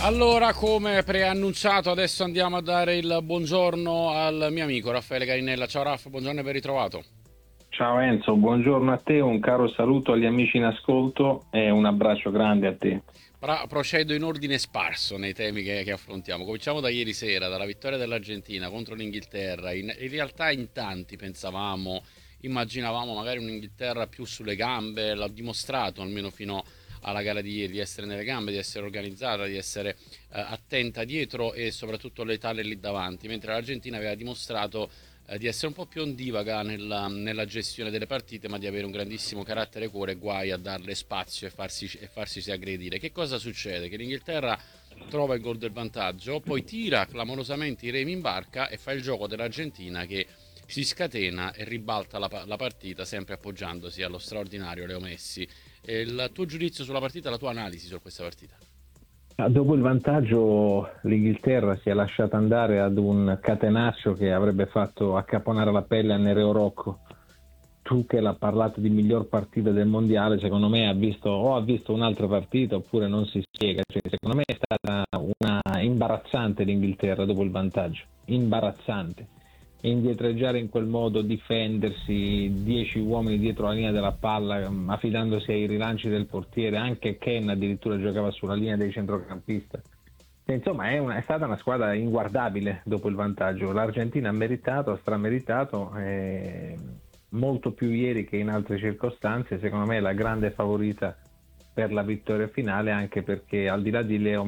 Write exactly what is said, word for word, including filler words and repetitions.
Allora, come preannunciato, adesso andiamo a dare il buongiorno al mio amico Raffaele Carinella. Ciao Raff, buongiorno e ben ritrovato. Ciao Enzo, buongiorno a te, un caro saluto agli amici in ascolto e un abbraccio grande a te. Pra- procedo in ordine sparso nei temi che, che affrontiamo. Cominciamo da ieri sera, dalla vittoria dell'Argentina contro l'Inghilterra. In, in realtà in tanti pensavamo, immaginavamo magari un'Inghilterra più sulle gambe, l'ha dimostrato almeno fino alla gara di ieri, di essere nelle gambe, di essere organizzata, di essere eh, attenta dietro e soprattutto letale lì davanti, mentre l'Argentina aveva dimostrato eh, di essere un po' più ondivaga nella, nella gestione delle partite, ma di avere un grandissimo carattere e cuore, guai a darle spazio e farsi, e farsi aggredire. Che cosa succede? Che l'Inghilterra trova il gol del vantaggio, poi tira clamorosamente i remi in barca e fa il gioco dell'Argentina che si scatena e ribalta la, la partita sempre appoggiandosi allo straordinario Leo Messi. E il tuo giudizio sulla partita, la tua analisi su questa partita? Ah, Dopo il vantaggio l'Inghilterra si è lasciata andare ad un catenaccio che avrebbe fatto accaponare la pelle a Nereo Rocco. Tu che l'ha parlato di miglior partita del mondiale, secondo me ha visto o ha visto un'altra partita oppure non si spiega. Cioè, secondo me è stata una imbarazzante l'Inghilterra dopo il vantaggio, imbarazzante. Indietreggiare in quel modo, difendersi, dieci uomini dietro la linea della palla, mm, affidandosi ai rilanci del portiere, anche Ken addirittura giocava sulla linea dei centrocampisti. E insomma è, una- è stata una squadra inguardabile dopo il vantaggio. L'Argentina ha meritato, ha strameritato, eh, molto più ieri che in altre circostanze. Secondo me è la grande favorita per la vittoria finale, anche perché al di là di Leo